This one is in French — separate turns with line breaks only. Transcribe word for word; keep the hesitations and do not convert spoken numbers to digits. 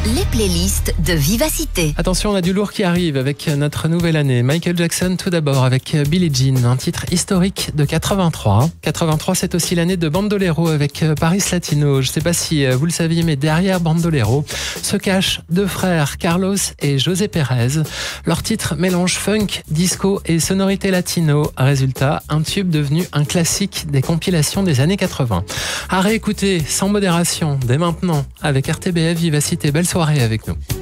les playlists de Vivacité.
Attention, on a du lourd qui arrive avec notre nouvelle année. Michael Jackson tout d'abord avec Billie Jean, un titre historique de quatre-vingt-trois. quatre-vingt-trois, c'est aussi l'année de Bandolero avec Paris Latino. Je ne sais pas si vous le saviez, mais derrière Bandolero se cachent deux frères, Carlos et José Pérez. Leur titre mélange funk, disco et sonorité latino. Résultat, un tube devenu un classique des compilations des années quatre-vingts. À réécouter sans modération dès maintenant avec R T B F Vivacité. Belle soirée avec nous.